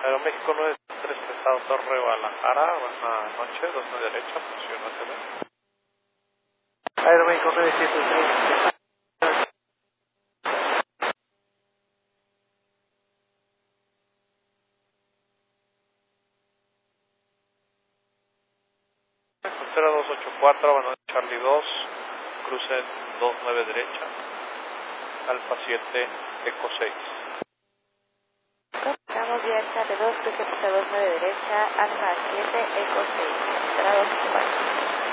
Aeroméxico 93 pesado Torre Guadalajara, buenas noches, 2 derecha, función ATV. Aeroméxico 973. Frontera 284, bueno, Charlie 2, cruce 29 derecha, Alfa 7, Eco 6. Estamos bien, Charlie 2, cruce 29 derecha, Alfa 7, Eco 6, frontera 284.